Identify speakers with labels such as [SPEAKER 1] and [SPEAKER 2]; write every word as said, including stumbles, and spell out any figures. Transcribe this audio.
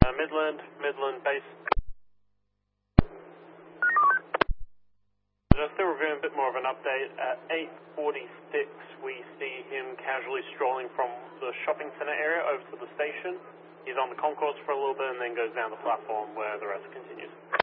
[SPEAKER 1] Uh, Midland, Midland base. Just still reviewing a bit more of an update. At eight forty-six, we see him casually strolling from the shopping center area over to the station. He's on the concourse for a little bit and then goes down the platform where the rest continues.